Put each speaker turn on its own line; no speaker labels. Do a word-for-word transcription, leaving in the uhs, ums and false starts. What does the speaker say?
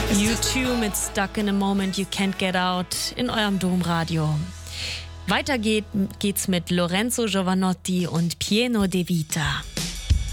U zwei mit Stuck in a Moment You Can't Get Out in eurem Domradio. Weiter geht, geht's mit Lorenzo Giovanotti und Pieno de Vita.